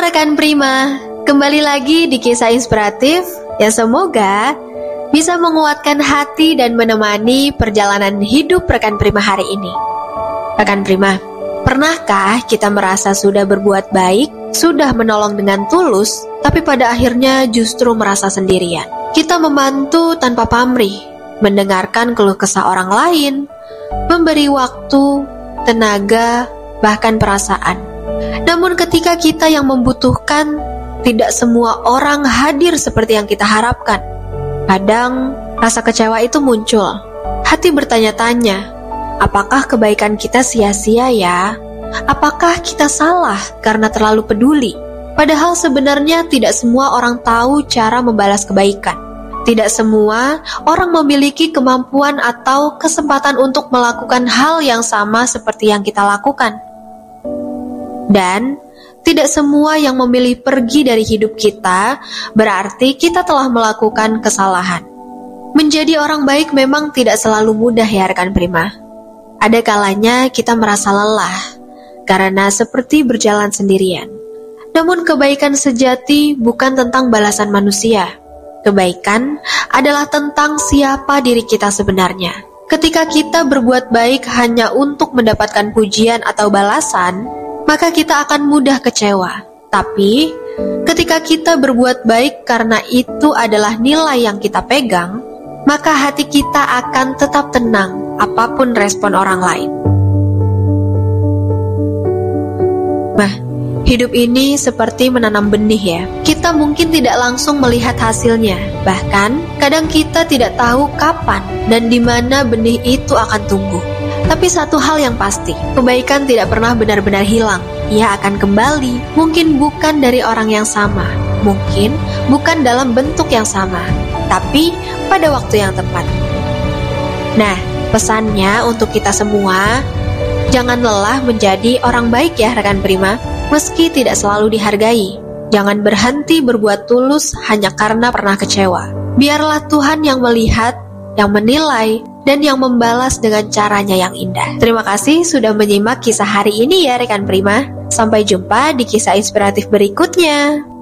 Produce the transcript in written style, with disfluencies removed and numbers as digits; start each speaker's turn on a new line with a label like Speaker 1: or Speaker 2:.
Speaker 1: rekan Prima, kembali lagi di kisah inspiratif yang semoga bisa menguatkan hati dan menemani perjalanan hidup rekan Prima hari ini. Rekan Prima, pernahkah kita merasa sudah berbuat baik, sudah menolong dengan tulus, tapi pada akhirnya justru merasa sendirian? Kita membantu tanpa pamrih, mendengarkan keluh kesah orang lain, memberi waktu, tenaga, bahkan perasaan. Namun ketika kita yang membutuhkan, tidak semua orang hadir seperti yang kita harapkan. Kadang rasa kecewa itu muncul. Hati bertanya-tanya, apakah kebaikan kita sia-sia ya? Apakah kita salah karena terlalu peduli? Padahal sebenarnya tidak semua orang tahu cara membalas kebaikan. Tidak semua orang memiliki kemampuan atau kesempatan untuk melakukan hal yang sama seperti yang kita lakukan. Dan tidak semua yang memilih pergi dari hidup kita berarti kita telah melakukan kesalahan. Menjadi orang baik memang tidak selalu mudah ya rekan Prima. Ada kalanya kita merasa lelah karena seperti berjalan sendirian. Namun kebaikan sejati bukan tentang balasan manusia. Kebaikan adalah tentang siapa diri kita sebenarnya. Ketika kita berbuat baik hanya untuk mendapatkan pujian atau balasan, maka kita akan mudah kecewa. Tapi, ketika kita berbuat baik karena itu adalah nilai yang kita pegang, maka hati kita akan tetap tenang apapun respon orang lain. Nah, hidup ini seperti menanam benih ya. Kita mungkin tidak langsung melihat hasilnya. Bahkan, kadang kita tidak tahu kapan dan di mana benih itu akan tumbuh. Tapi satu hal yang pasti, kebaikan tidak pernah benar-benar hilang. Ia akan kembali, mungkin bukan dari orang yang sama, mungkin bukan dalam bentuk yang sama, tapi pada waktu yang tepat. Nah, pesannya untuk kita semua, jangan lelah menjadi orang baik ya rekan Prima, meski tidak selalu dihargai. Jangan berhenti berbuat tulus hanya karena pernah kecewa. Biarlah Tuhan yang melihat, yang menilai, dan yang membalas dengan caranya yang indah. Terima kasih sudah menyimak kisah hari ini ya rekan Prima. Sampai jumpa di kisah inspiratif berikutnya.